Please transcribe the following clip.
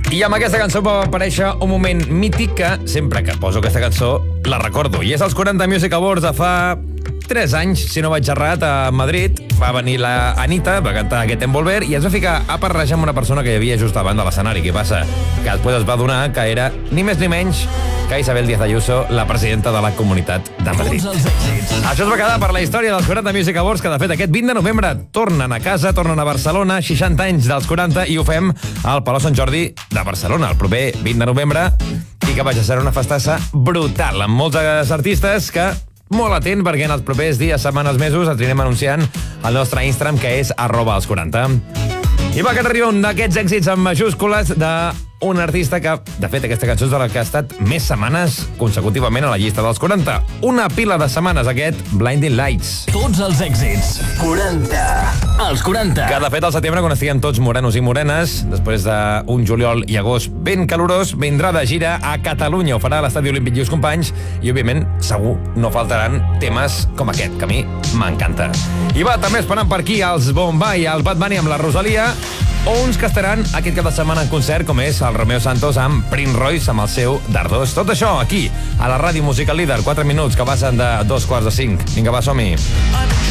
I amb aquesta cançó va aparèixer un moment mític que sempre que poso aquesta cançó la recordo. I és els 40 Music Awards de fa 3 anys, si no vaig errat, a Madrid. Va venir la Anita, va cantar aquest Envolver i es va ficar a parrejar amb una persona que hi havia just davant de l'escenari. Què passa? Que després es va adonar que era ni més ni menys que Isabel Díaz Ayuso, la presidenta de la Comunitat de Madrid. Això es va quedar per la història dels 40 Music Awards, que de fet aquest 20 de novembre tornen a casa, tornen a Barcelona, 60 anys dels 40, i ho fem al Palau Sant Jordi de Barcelona, el proper 20 de novembre, i que vaig a ser una festassa brutal, amb molts artistes que molt atent, perquè en els propers dies, setmanes, mesos et anirem anunciant al nostre Instagram, que és @els40. I va que arriba un d'aquests èxits amb majúscules d'un artista que, de fet, aquesta cançó és de la que ha estat més setmanes consecutivament a la llista dels 40. Una pila de setmanes, aquest Blinding Lights. Tots els èxits. 40. Els 40. Que, de fet, al setembre, quan estiguem tots morenos i morenes, després d'un juliol i agost ben calorós, vindrà de gira a Catalunya. Ho farà a l'Estadi Olímpic Lluís Companys i, òbviament, segur no faltaran temes com aquest, que a mi m'encanta. I va, també esperant per aquí els Bombay, el Bad Bunny amb la Rosalia, o uns que estaran aquest cap de setmana en concert, com és el Romeo Santos amb Prince Royce amb el seu Dardos. Tot això aquí, a la Ràdio Musical Líder, 4 minuts que passen de 2:45. Vinga, va, som-hi.